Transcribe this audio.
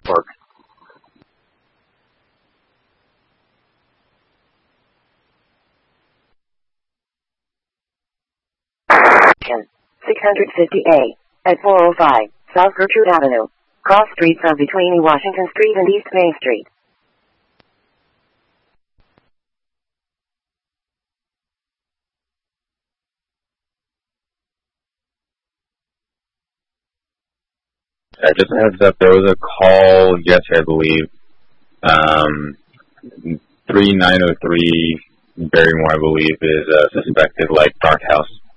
Network. 650A at 405 South Gertrude Avenue. Cross streets are between Washington Street and East Main Street. Just a heads up, there was a call yesterday, I believe, 3903 Barrymore, I believe, is suspected, like Dark House.